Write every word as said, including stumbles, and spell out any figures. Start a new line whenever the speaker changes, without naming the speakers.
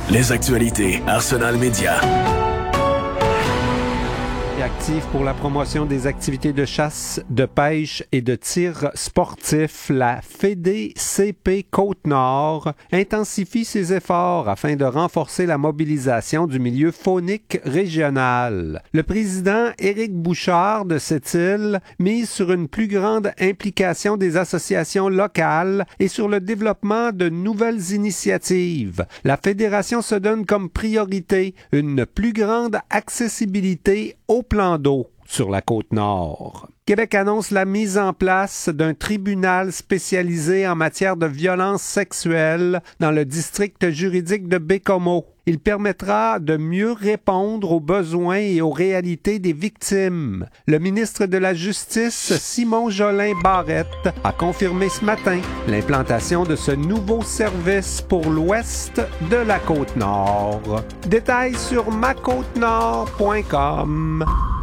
Les actualités Arsenal Média.
Active pour la promotion des activités de chasse, de pêche et de tir sportif, la Fédé C P Côte-Nord intensifie ses efforts afin de renforcer la mobilisation du milieu faunique régional. Le président Éric Bouchard de cette île mise sur une plus grande implication des associations locales et sur le développement de nouvelles initiatives. La fédération se donne comme priorité une plus grande accessibilité au plan d'eau sur la Côte-Nord. Québec annonce la mise en place d'un tribunal spécialisé en matière de violences sexuelles dans le district juridique de Baie-Comeau. Il permettra de mieux répondre aux besoins et aux réalités des victimes. Le ministre de la Justice, Simon Jolin Barrette, a confirmé ce matin l'implantation de ce nouveau service pour l'ouest de la Côte-Nord. Détails sur ma côte nord point com.